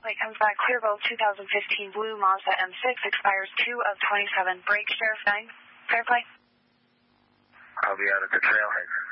Light comes back, Clearville 2015 blue Mazda M6, expires 2 of 27. Brake, Sheriff 9. Fair play. I'll be out at the trailhead.